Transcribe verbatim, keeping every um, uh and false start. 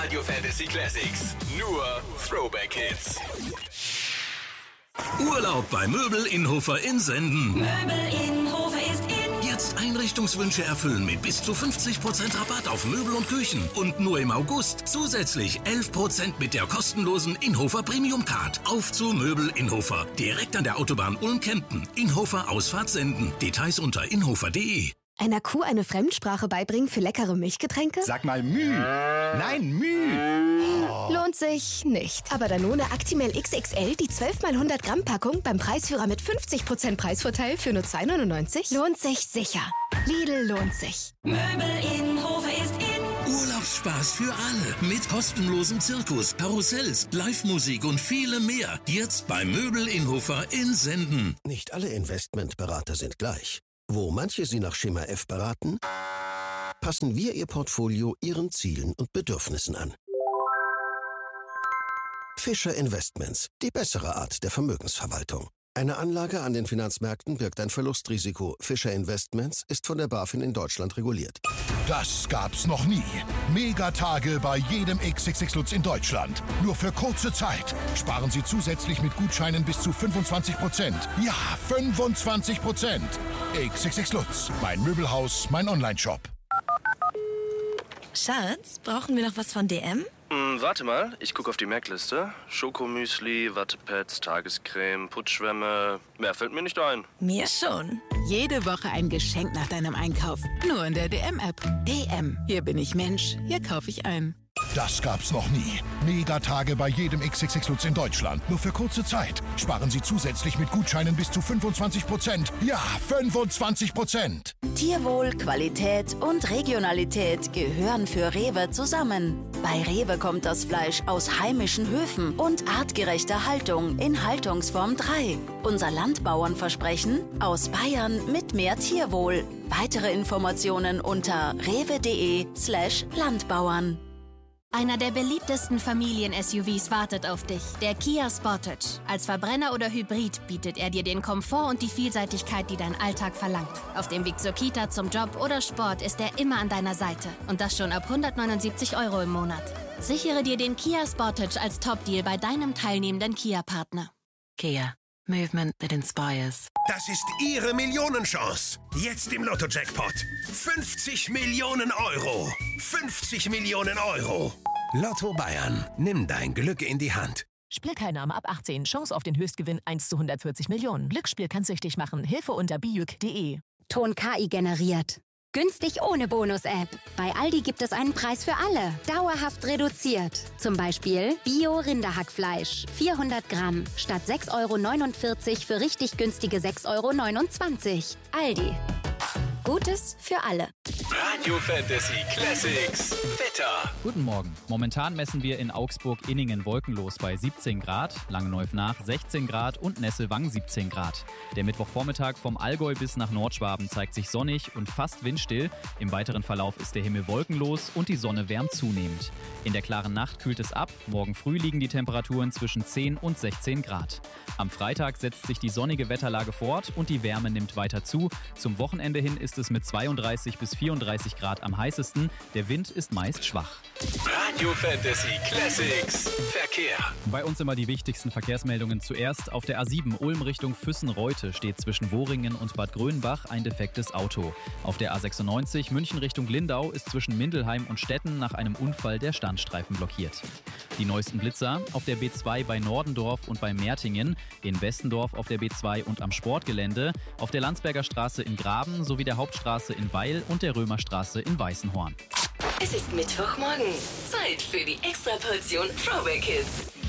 Radio Fantasy Classics. Nur Throwback Hits. Urlaub bei Möbel Innhofer in Senden. Möbel Innhofer ist in. Jetzt Einrichtungswünsche erfüllen mit bis zu fünfzig Prozent Rabatt auf Möbel und Küchen. Und nur im August zusätzlich elf Prozent mit der kostenlosen Innhofer Premium Card. Auf zu Möbel Innhofer. Direkt an der Autobahn Ulm-Kempen. Innhofer Ausfahrt Senden. Details unter innhofer punkt de. Einer Kuh eine Fremdsprache beibringen für leckere Milchgetränke? Sag mal Müh. Nein, Müh. Oh. Lohnt sich nicht. Aber Danone Actimel X X L, die zwölf mal hundert Gramm Packung beim Preisführer mit fünfzig Prozent Preisvorteil für nur zwei neunundneunzig, lohnt sich sicher. Lidl lohnt sich. Möbel Innhofer ist in. Urlaubsspaß für alle. Mit kostenlosem Zirkus, Karussells, Live-Musik und viele mehr. Jetzt bei Möbel Innhofer in Senden. Nicht alle Investmentberater sind gleich. Wo manche Sie nach Schema F beraten, passen wir Ihr Portfolio Ihren Zielen und Bedürfnissen an. Fischer Investments, die bessere Art der Vermögensverwaltung. Eine Anlage an den Finanzmärkten birgt ein Verlustrisiko. Fischer Investments ist von der BaFin in Deutschland reguliert. Das gab's noch nie. Megatage bei jedem X X X Lutz in Deutschland. Nur für kurze Zeit. Sparen Sie zusätzlich mit Gutscheinen bis zu fünfundzwanzig Prozent. Ja, fünfundzwanzig Prozent. X X X Lutz, mein Möbelhaus, mein Onlineshop. Schatz, brauchen wir noch was von D M? Hm, warte mal, ich gucke auf die Merkliste. Schokomüsli, Wattepads, Tagescreme, Putzschwämme. Mehr fällt mir nicht ein. Mir schon. Jede Woche ein Geschenk nach deinem Einkauf. Nur in der D M-App. D M. Hier bin ich Mensch. Hier kaufe ich ein. Das gab's noch nie. Megatage bei jedem X X X Lutz in Deutschland. Nur für kurze Zeit. Sparen Sie zusätzlich mit Gutscheinen bis zu fünfundzwanzig Prozent. Ja, fünfundzwanzig Prozent. Tierwohl, Qualität und Regionalität gehören für Rewe zusammen. Bei Rewe kommt das Fleisch aus heimischen Höfen und artgerechter Haltung in Haltungsform drei. Unser Landbauernversprechen: aus Bayern mit mehr Tierwohl. Weitere Informationen unter rewe.de slash Landbauern. Einer der beliebtesten Familien-S U Vs wartet auf dich, der Kia Sportage. Als Verbrenner oder Hybrid bietet er dir den Komfort und die Vielseitigkeit, die dein Alltag verlangt. Auf dem Weg zur Kita, zum Job oder Sport ist er immer an deiner Seite. Und das schon ab hundertneunundsiebzig Euro im Monat. Sichere dir den Kia Sportage als Top-Deal bei deinem teilnehmenden Kia-Partner. Kia. Movement that inspires. Das ist Ihre Millionenchance. Jetzt im Lotto-Jackpot. fünfzig Millionen Euro. fünfzig Millionen Euro. Lotto Bayern. Nimm dein Glück in die Hand. Spielteilnahme ab achtzehn. Chance auf den Höchstgewinn eins zu hundertvierzig Millionen. Glücksspiel kann süchtig machen. Hilfe unter bijuk punkt de. Ton K I generiert. Günstig ohne Bonus-App. Bei Aldi gibt es einen Preis für alle. Dauerhaft reduziert. Zum Beispiel Bio-Rinderhackfleisch. vierhundert Gramm. Statt sechs Euro neunundvierzig für richtig günstige sechs Euro neunundzwanzig. Aldi. Gutes für alle. Radio Fantasy Classics. Wetter. Guten Morgen. Momentan messen wir in Augsburg-Inningen wolkenlos bei siebzehn Grad, Langenneuf-Nach sechzehn Grad und Nesselwang siebzehn Grad. Der Mittwochvormittag vom Allgäu bis nach Nordschwaben zeigt sich sonnig und fast windstill. Im weiteren Verlauf ist der Himmel wolkenlos und die Sonne wärmt zunehmend. In der klaren Nacht kühlt es ab. Morgen früh liegen die Temperaturen zwischen zehn und sechzehn Grad. Am Freitag setzt sich die sonnige Wetterlage fort und die Wärme nimmt weiter zu. Zum Wochenende hin ist es mit zweiunddreißig bis vierunddreißig Grad am heißesten. Der Wind ist meist schwach. Radio Fantasy Classics. Verkehr. Bei uns immer die wichtigsten Verkehrsmeldungen zuerst. Auf der A sieben Ulm Richtung Füssen-Reute steht zwischen Woringen und Bad Grönbach ein defektes Auto. Auf der A sechsundneunzig München Richtung Lindau ist zwischen Mindelheim und Stetten nach einem Unfall der Standstreifen blockiert. Die neuesten Blitzer auf der B zwei bei Nordendorf und bei Mertingen, in Westendorf auf der B zwei und am Sportgelände, auf der Landsberger Straße in Graben sowie der Hauptstraße in Weil und der Römerstraße in Weißenhorn. Es ist Mittwochmorgen. Zeit für die Extraportion Throwback Hits.